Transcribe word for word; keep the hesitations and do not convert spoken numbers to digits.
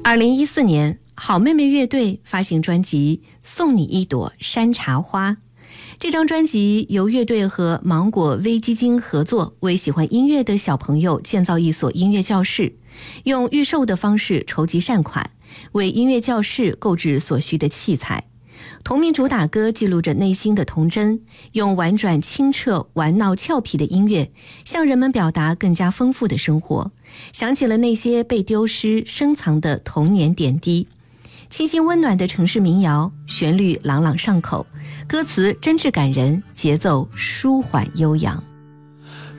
二零一四年，好妹妹乐队发行专辑《送你一朵山茶花》。这张专辑由乐队和芒果微基金合作，为喜欢音乐的小朋友建造一所音乐教室，用预售的方式筹集善款，为音乐教室购置所需的器材。同名主打歌记录着内心的童真，用婉转清澈、玩闹俏皮的音乐，向人们表达更加丰富的生活，想起了那些被丢失、深藏的童年点滴。清新温暖的城市民谣，旋律朗朗上口，歌词真挚感人，节奏舒缓悠扬。